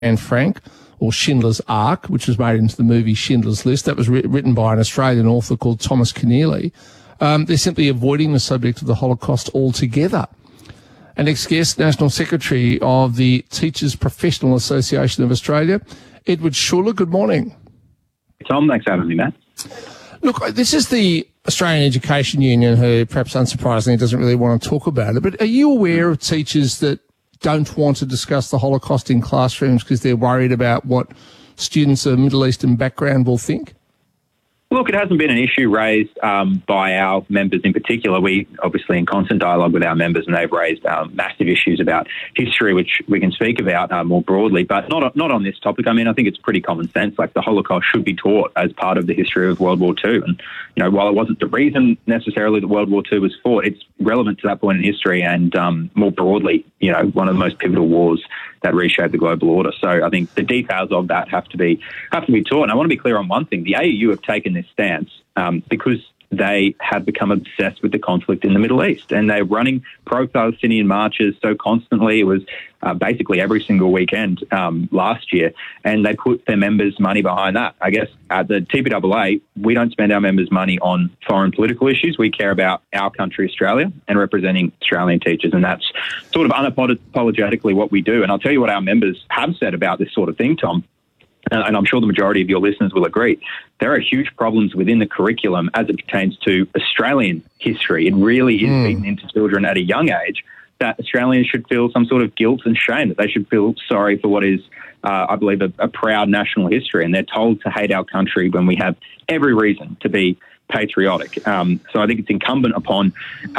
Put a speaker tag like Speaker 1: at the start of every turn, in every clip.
Speaker 1: Anne Frank, or Schindler's Ark, which was made into the movie Schindler's List. That was written by an Australian author called Thomas Keneally. They're simply avoiding the subject of the Holocaust altogether. Our next guest, National Secretary of the Teachers Professional Association of Australia, Edward Schuller. Good morning.
Speaker 2: Tom, thanks for having me, Matt.
Speaker 1: Look, this is the Australian Education Union, who perhaps unsurprisingly doesn't really want to talk about it, but are you aware of teachers that don't want to discuss the Holocaust in classrooms because they're worried about what students of Middle Eastern background will think?
Speaker 2: Look, it hasn't been an issue raised by our members in particular. We obviously in constant dialogue with our members, and they've raised massive issues about history, which we can speak about more broadly, but not on this topic. I mean, I think it's pretty common sense. Like, the Holocaust should be taught as part of the history of World War II. And, you know, while it wasn't the reason necessarily that World War II was fought, it's relevant to that point in history and more broadly, you know, one of the most pivotal wars that reshaped the global order. So I think the details of that have to be taught. And I want to be clear on one thing. The AEU have taken this stance because they have become obsessed with the conflict in the Middle East, and they're running pro-Palestinian marches so constantly. It was basically every single weekend last year, and they put their members' money behind that. I guess at the TPAA, we don't spend our members' money on foreign political issues. We care about our country, Australia, and representing Australian teachers, and that's sort of unapologetically what we do. And I'll tell you what our members have said about this sort of thing, Tom, and I'm sure the majority of your listeners will agree. There are huge problems within the curriculum as it pertains to Australian history. It really is beaten into children at a young age that Australians should feel some sort of guilt and shame, that they should feel sorry for what is, I believe, a proud national history. And they're told to hate our country when we have every reason to be patriotic. So I think it's incumbent upon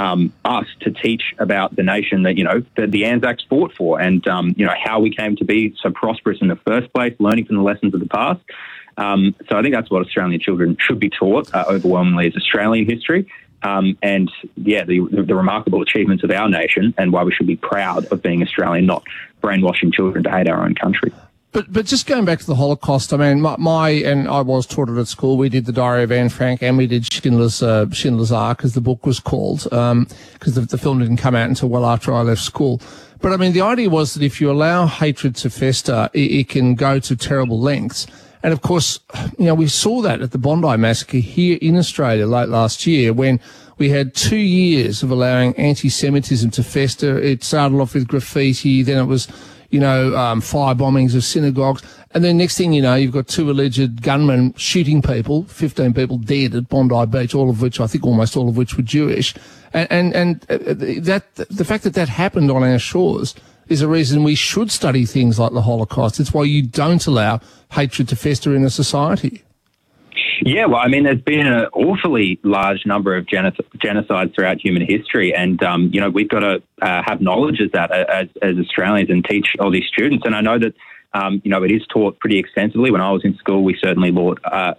Speaker 2: us to teach about the nation that, you know, that the Anzacs fought for, and, you know, how we came to be so prosperous in the first place, learning from the lessons of the past. So I think that's what Australian children should be taught overwhelmingly, is Australian history. And, yeah, the remarkable achievements of our nation, and why we should be proud of being Australian, not brainwashing children to hate our own country.
Speaker 1: But just going back to the Holocaust, I mean, and I was taught it at school. We did the Diary of Anne Frank, and we did Schindler's Ark, as the book was called, because the film didn't come out until well after I left school. But I mean, the idea was that if you allow hatred to fester, it can go to terrible lengths. And of course, you know, we saw that at the Bondi Massacre here in Australia late last year, when we had 2 years of allowing anti-Semitism to fester. It started off with graffiti, then it was, you know, fire bombings of synagogues. And then next thing you know, you've got 2 alleged gunmen shooting people, 15 people dead at Bondi Beach, almost all of which were Jewish. And the fact that happened on our shores is a reason we should study things like the Holocaust. It's why you don't allow hatred to fester in a society.
Speaker 2: Yeah, well, I mean, there's been an awfully large number of genocides throughout human history, and, you know, we've got to have knowledge of that as Australians and teach all these students. And I know that, you know, it is taught pretty extensively. When I was in school, we certainly learnt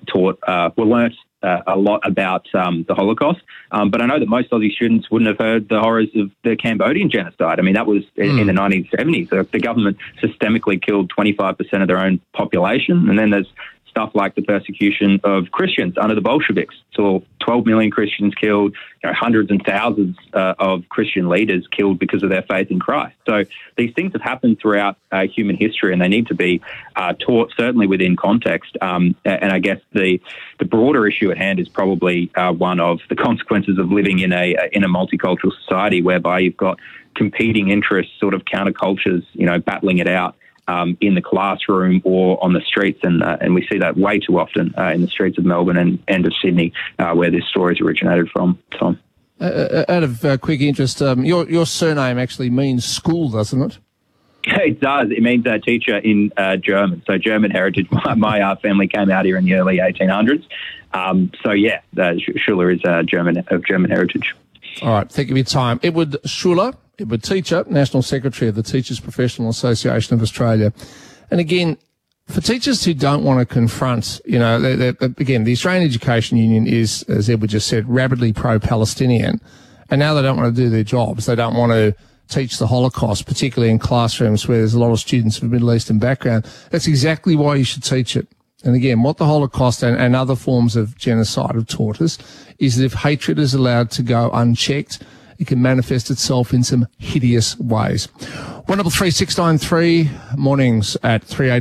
Speaker 2: a lot about the Holocaust, but I know that most Aussie students wouldn't have heard the horrors of the Cambodian genocide. I mean, that was in the 1970s. So the government systemically killed 25% of their own population, and then there's stuff like the persecution of Christians under the Bolsheviks. So 12 million Christians killed, you know, hundreds and thousands of Christian leaders killed because of their faith in Christ. So these things have happened throughout human history, and they need to be taught certainly within context. And I guess the broader issue at hand is probably one of the consequences of living in a multicultural society, whereby you've got competing interests, sort of countercultures, you know, battling it out in the classroom or on the streets, and we see that way too often in the streets of Melbourne and of Sydney, where this story's originated from, Tom.
Speaker 1: Out of quick interest, your surname actually means school, doesn't it?
Speaker 2: It does. It means teacher in German. So German heritage. My family came out here in the early 1800s. So yeah, Schuller is of German heritage.
Speaker 1: All right. Thank you for your time. Edward Schuller, Edward Teacher, National Secretary of the Teachers Professional Association of Australia. And again, for teachers who don't want to confront, you know, again, the Australian Education Union is, as Edward just said, rabidly pro-Palestinian. And now they don't want to do their jobs. They don't want to teach the Holocaust, particularly in classrooms where there's a lot of students of Middle Eastern background. That's exactly why you should teach it. And again, what the Holocaust and other forms of genocide have taught us is that if hatred is allowed to go unchecked, it can manifest itself in some hideous ways. 133 693 mornings at 3